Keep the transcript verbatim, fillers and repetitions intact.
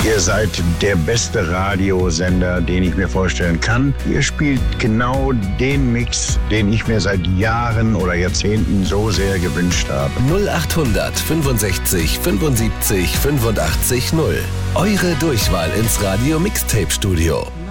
Ihr seid der beste Radiosender, den ich mir vorstellen kann. Ihr spielt genau den Mix, den ich mir seit Jahren oder Jahrzehnten so sehr gewünscht habe. null achthundert fünfundsechzig fünfundsiebzig fünfundachtzig null. Eure Durchwahl ins Radio Mixtape Studio.